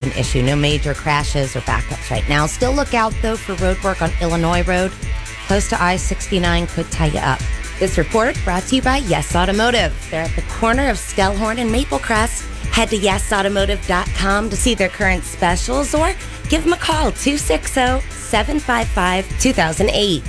an issue. No major crashes or backups right now. Still look out, though, for road work on Illinois Road. Close to I-69 could tie you up. This report brought to you by Yes Automotive. They're at the corner of Stellhorn and Maplecrest. Head to yesautomotive.com to see their current specials or give them a call, 260-755-2008.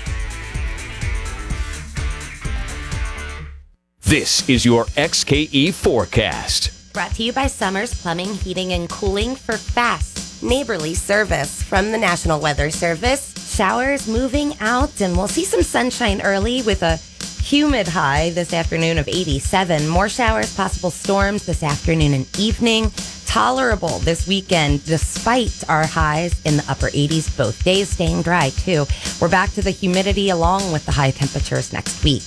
This is your XKE forecast. Brought to you by Summers Plumbing, Heating, and Cooling for fast, neighborly service from the National Weather Service. Showers moving out, and we'll see some sunshine early with a humid high this afternoon of 87. More showers, possible storms this afternoon and evening. Tolerable this weekend, despite our highs in the upper 80s, both days staying dry, too. We're back to the humidity along with the high temperatures next week.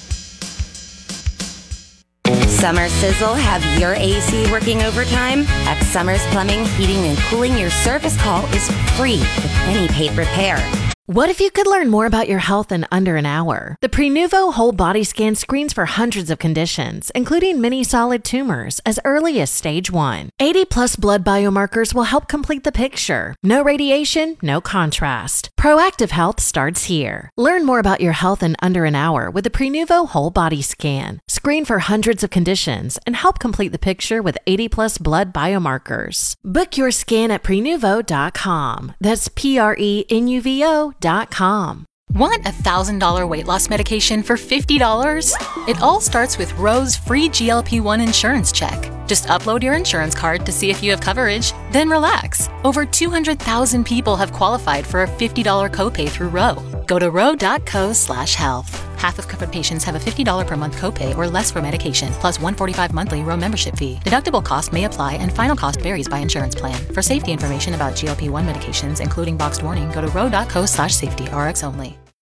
Summer sizzle, have your AC working overtime? At Summers Plumbing, Heating, and Cooling, your service call is free with any paid repair. What if you could learn more about your health in under an hour? The Prenuvo Whole Body Scan screens for hundreds of conditions, including many solid tumors, as early as stage 1. 80-plus blood biomarkers will help complete the picture. No radiation, no contrast. Proactive health starts here. Learn more about your health in under an hour with the Prenuvo Whole Body Scan. Screen for hundreds of conditions and help complete the picture with 80-plus blood biomarkers. Book your scan at Prenuvo.com. That's Prenuvo.com. Want $1,000 weight loss medication for $50? It all starts with Roe's free GLP-1 insurance check. Just upload your insurance card to see if you have coverage, then relax. Over 200,000 people have qualified for a $50 copay through Roe. Go to roe.co/health. Half of covered patients have a $50 per month copay or less for medication, plus $145 monthly Roe membership fee. Deductible cost may apply and final cost varies by insurance plan. For safety information about GLP-1 medications, including boxed warning, go to roe.co/safety, RX only.